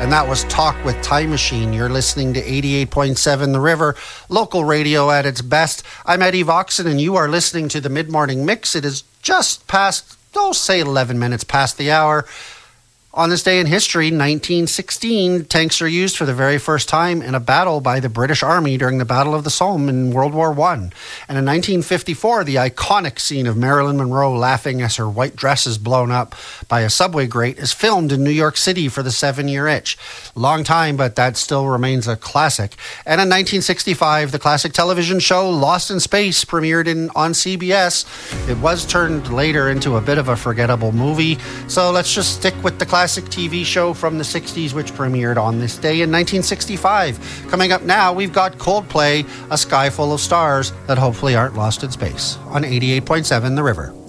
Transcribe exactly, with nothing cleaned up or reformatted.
And that was Talk with Time Machine. You're listening to eighty-eight point seven The River, local radio at its best. I'm Eddie Voxon, and you are listening to the Mid-Morning Mix. It is just past, oh, say eleven minutes past the hour. On this day in history, nineteen sixteen, tanks are used for the very first time in a battle by the British Army during the Battle of the Somme in World War One. And in nineteen fifty-four, the iconic scene of Marilyn Monroe laughing as her white dress is blown up by a subway grate is filmed in New York City for the seven-year itch. Long time, but that still remains a classic. And in nineteen sixty-five, the classic television show Lost in Space premiered in, on C B S. It was turned later into a bit of a forgettable movie, so let's just stick with the classic classic T V show from the sixties, which premiered on this day in nineteen sixty-five. Coming up now, we've got Coldplay, A Sky Full of Stars that hopefully aren't lost in space, on eighty-eight point seven The River.